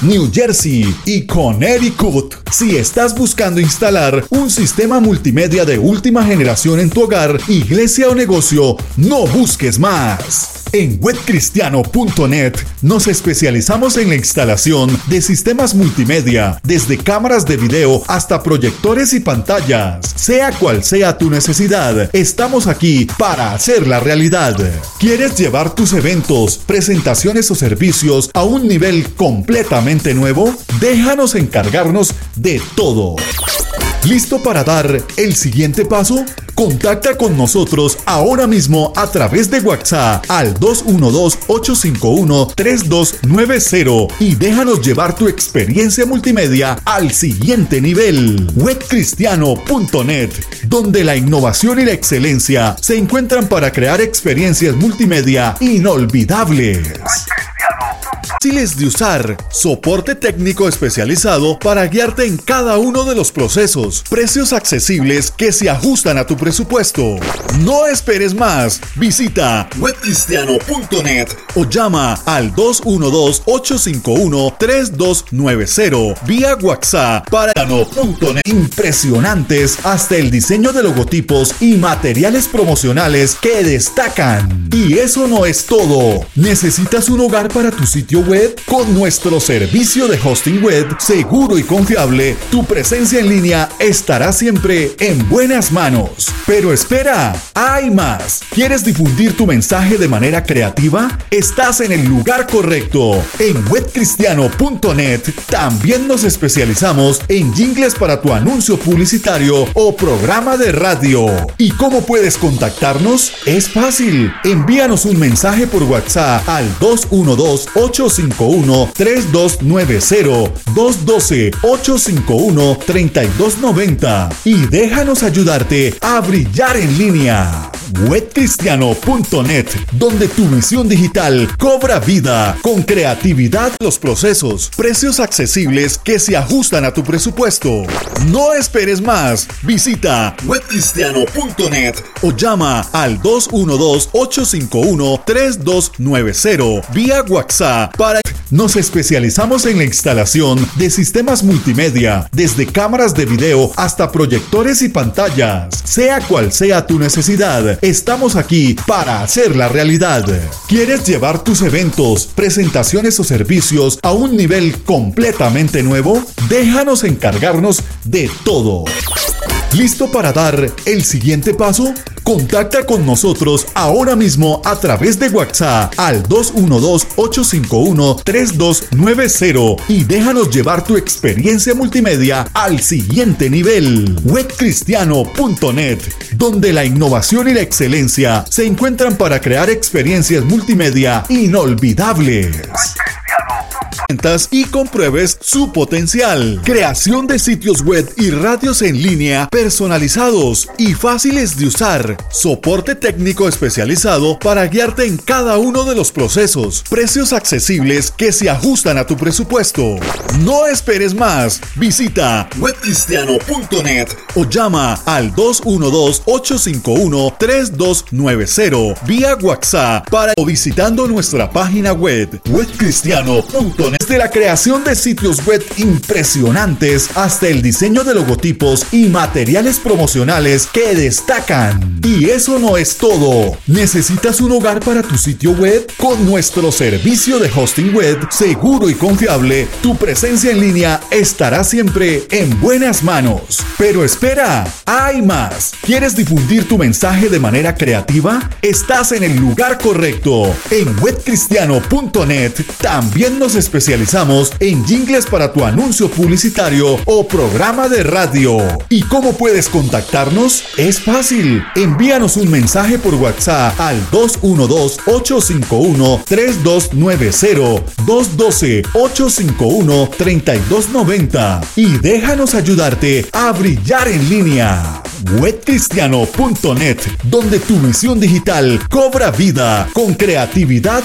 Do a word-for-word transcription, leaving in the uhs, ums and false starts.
New Jersey y Connecticut. Si estás buscando instalar un sistema multimedia de última generación en tu hogar, iglesia o negocio, no busques más. En web cristiano punto net nos especializamos en la instalación de sistemas multimedia, desde cámaras de video hasta proyectores y pantallas. Sea cual sea tu necesidad, estamos aquí para hacerla realidad. ¿Quieres llevar tus eventos, presentaciones o servicios a un nivel completamente nuevo? Déjanos encargarnos de todo. ¿Listo para dar el siguiente paso? Contacta con nosotros ahora mismo a través de WhatsApp al dos uno dos, ocho cinco uno, tres dos nueve cero y déjanos llevar tu experiencia multimedia al siguiente nivel. web cristiano punto net, donde la innovación y la excelencia se encuentran para crear experiencias multimedia inolvidables. Fáciles de usar, soporte técnico especializado para guiarte en cada uno de los procesos, precios accesibles que se ajustan a tu presupuesto. No esperes más, visita web cristiano punto net o llama al dos uno dos, ocho cinco uno, tres dos nueve cero vía WhatsApp para .net. Impresionantes hasta el diseño de logotipos y materiales promocionales que destacan. Y eso no es todo. ¿Necesitas un hogar para tu sitio web? Con nuestro servicio de hosting web seguro y confiable, tu presencia en línea estará siempre en buenas manos. Pero espera, hay más. ¿Quieres difundir tu mensaje de manera creativa? Estás en el lugar correcto. En web cristiano punto net también nos especializamos en jingles para tu anuncio publicitario o programa de radio. ¿Y cómo puedes contactarnos? Es fácil. Envíanos un mensaje por WhatsApp al dos uno dos, ocho cinco uno, tres dos nueve cero, dos uno dos, ocho cinco uno, tres dos nueve cero y déjanos ayudarte a brillar en línea. web cristiano punto net, donde tu misión digital cobra vida con creatividad, los procesos, precios accesibles que se ajustan a tu presupuesto. No esperes más, visita web cristiano punto net o llama al dos uno dos, ocho cinco uno, tres dos nueve cero vía WhatsApp para... Nos especializamos en la instalación de sistemas multimedia, desde cámaras de video hasta proyectores y pantallas. Sea cual sea tu necesidad, estamos aquí para hacerla realidad. ¿Quieres llevar tus eventos, presentaciones o servicios a un nivel completamente nuevo? Déjanos encargarnos de todo. ¿Listo para dar el siguiente paso? Contacta con nosotros ahora mismo a través de WhatsApp al dos uno dos, ocho cinco uno, tres dos nueve cero y déjanos llevar tu experiencia multimedia al siguiente nivel. web cristiano punto net, donde la innovación y la excelencia se encuentran para crear experiencias multimedia inolvidables. Y compruebes su potencial. Creación de sitios web y radios en línea personalizados y fáciles de usar. Soporte técnico especializado para guiarte en cada uno de los procesos. Precios accesibles que se ajustan a tu presupuesto. No esperes más. Visita web cristiano punto net o llama al dos uno dos, ocho cinco uno, tres dos nueve cero vía WhatsApp para o visitando nuestra página web web cristiano punto net. Desde la creación de sitios web impresionantes hasta el diseño de logotipos y materiales promocionales que destacan. Y eso no es todo. ¿Necesitas un hogar para tu sitio web? Con nuestro servicio de hosting web seguro y confiable, tu presencia en línea estará siempre en buenas manos. Pero espera, hay más. ¿Quieres difundir tu mensaje de manera creativa? Estás en el lugar correcto. En web cristiano punto net también nos especializamos en jingles para tu anuncio publicitario o programa de radio. ¿Y cómo puedes contactarnos? Es fácil. Envíanos un mensaje por WhatsApp al dos uno dos, ocho cinco uno, tres dos nueve cero, dos uno dos, ocho cinco uno, tres dos nueve cero y déjanos ayudarte a brillar en línea. web cristiano punto net, donde tu misión digital cobra vida con creatividad,